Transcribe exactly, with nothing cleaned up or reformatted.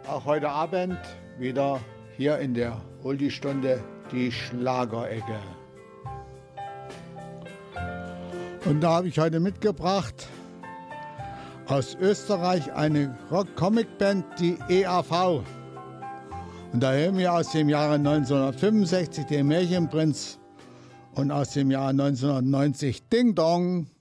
Auch heute Abend wieder hier in der Oldie-Stunde die Schlagerecke. Und da habe ich heute mitgebracht aus Österreich eine Rock-Comic-Band, die E A V. Und da hören wir aus dem Jahre neunzehnhundertfünfundsechzig den Märchenprinz und aus dem Jahr neunzehnhundertneunzig Ding Dong.